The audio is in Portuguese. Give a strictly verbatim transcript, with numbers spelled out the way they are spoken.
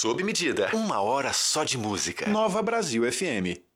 sob medida. Uma hora só de música. Nova Brasil F M.